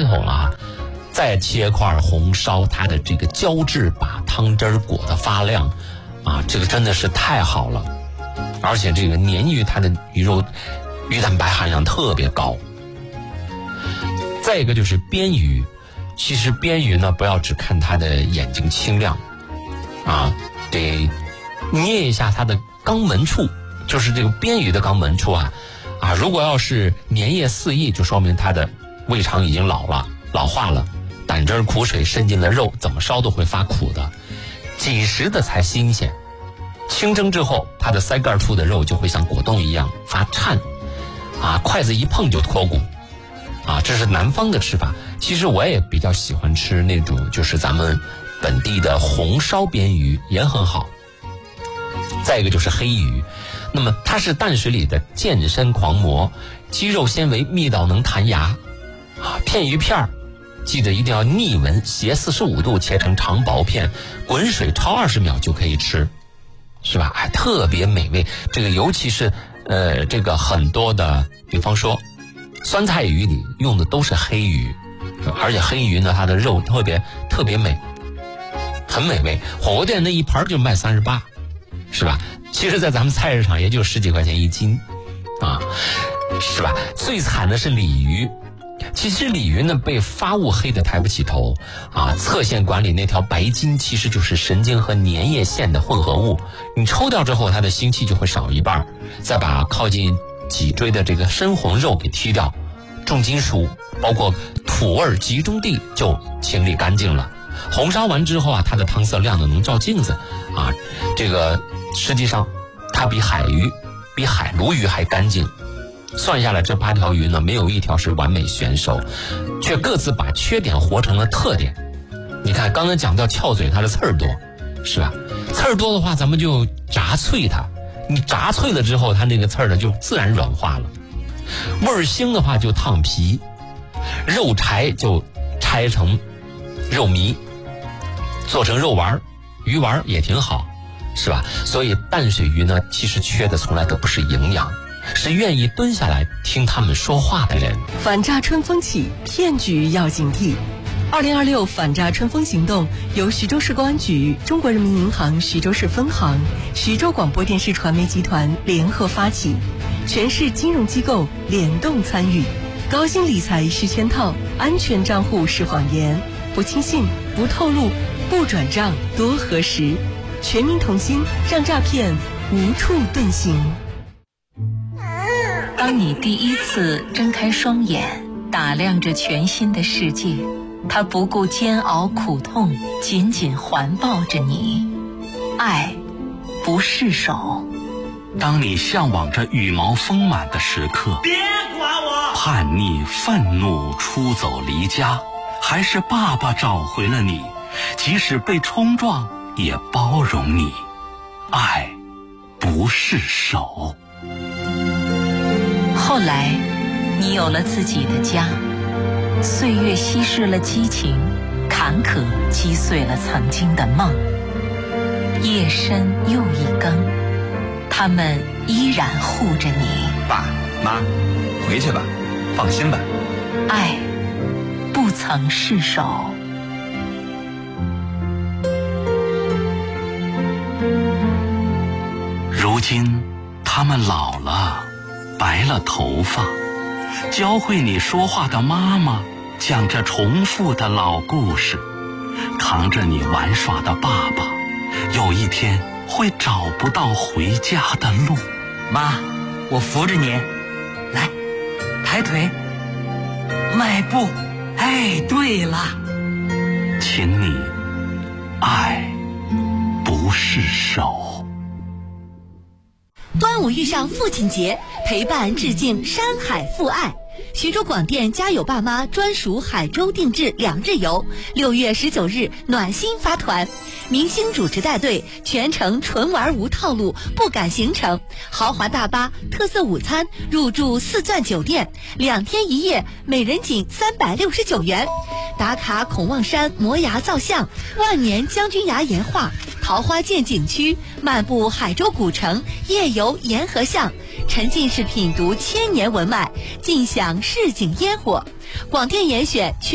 头了，再切块红烧，它的这个胶质把汤汁裹得发亮啊，这个真的是太好了。而且这个鲶鱼它的鱼肉鱼蛋白含量特别高。再一个就是鳊鱼，其实鳊鱼呢，不要只看它的眼睛清亮啊，得捏一下它的肛门处，就是这个鳊鱼的肛门处啊，如果要是粘液四溢，就说明它的胃肠已经老化了，胆汁苦水渗进了肉，怎么烧都会发苦的，紧实的才新鲜。清蒸之后，它的腮盖处的肉就会像果冻一样发颤啊，筷子一碰就脱骨啊，这是南方的吃法。其实我也比较喜欢吃那种就是咱们本地的红烧鳊鱼，也很好。再一个就是黑鱼，那么它是淡水里的健身狂魔，肌肉纤维密到能弹牙啊，片鱼片记得一定要逆纹，斜45度切成长薄片，滚水焯20秒就可以吃，是吧？特别美味。这个尤其是这个很多的，比方说酸菜鱼里用的都是黑鱼，而且黑鱼呢，它的肉特别美，很美味。火锅店那一盘就卖38，是吧？其实在咱们菜市场也就10几块钱一斤啊，是吧？最惨的是鲤鱼。其实鲤鱼呢被发物黑得抬不起头啊，侧线管理那条白筋其实就是神经和粘液腺的混合物，你抽掉之后它的腥气就会少一半，再把靠近脊椎的这个深红肉给剔掉，重金属包括土味集中地就清理干净了。红烧完之后啊，它的汤色亮的能照镜子啊，这个实际上它比海鲈鱼还干净。算下来这8条鱼呢，没有一条是完美选手，却各自把缺点活成了特点。你看刚才讲到翘嘴，它的刺儿多，是吧？刺儿多的话，咱们就炸脆它，你炸脆了之后，它那个刺儿呢就自然软化了。味儿腥的话就烫皮，肉柴就拆成肉糜，做成肉丸、鱼丸也挺好，是吧？所以淡水鱼呢，其实缺的从来都不是营养，是愿意蹲下来听他们说话的人。 反诈春风起，骗局要警惕。2026反诈春风行动由徐州市公安局、中国人民银行徐州市分行、徐州广播电视传媒集团联合发起，全市金融机构联动参与。高薪理财是圈套，安全账户是谎言，不轻信，不透露，不转账，多核实。全民同心，让诈骗无处遁形。 当你第一次睁开双眼，打量着全新的世界，它不顾煎熬苦痛，紧紧环抱着你，爱不释手。 当你向往着羽毛丰满的时刻， 别管我！ 叛逆愤怒出走离家，还是爸爸找回了你，即使被冲撞也包容你，爱不释手。 后来你有了自己的家，岁月稀释了激情，坎坷击碎了曾经的梦。夜深又一更，他们依然护着你。 爸妈，回去吧，放心吧。 爱不曾释手。 如今他们老了，白了头发，教会你说话的妈妈讲着重复的老故事，扛着你玩耍的爸爸，有一天会找不到回家的路。 妈，我扶着你，来，抬腿，迈步。哎，对了， 请你爱不释手。 端午遇上父亲节，陪伴致敬山海父爱。徐州广电家有爸妈专属海州定制2日游，6月19日暖心发团，明星主持带队，全程纯玩无套路，不赶行程，豪华大巴，特色午餐，入住4钻酒店，2天1夜，每人仅369元。打卡孔望山摩崖造像，万年将军崖岩画，桃花涧景区，漫步海州古城，夜游沿河巷，沉浸式品读千年文脉，尽享市井烟火。广电严选